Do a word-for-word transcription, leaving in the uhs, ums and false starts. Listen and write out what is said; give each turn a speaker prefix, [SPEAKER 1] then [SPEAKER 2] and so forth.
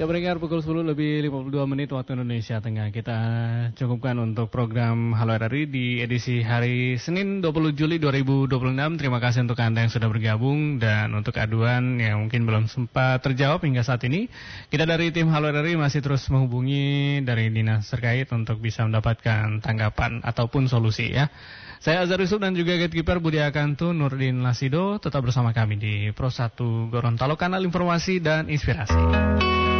[SPEAKER 1] Ya pendengar, pukul sepuluh lebih lima puluh dua menit waktu Indonesia Tengah. Kita cukupkan untuk program Halo R R I di edisi hari Senin dua puluh Juli dua ribu dua puluh enam. Terima kasih untuk Anda yang sudah bergabung. Dan untuk aduan yang mungkin belum sempat terjawab hingga saat ini, kita dari tim Halo R R I masih terus menghubungi dari dinas terkait untuk bisa mendapatkan tanggapan ataupun solusi ya. Saya Azhar Yusuf dan juga gatekeeper Budi Akanto Nurdin Lasido. Tetap bersama kami di Pro satu Gorontalo, kanal informasi dan inspirasi.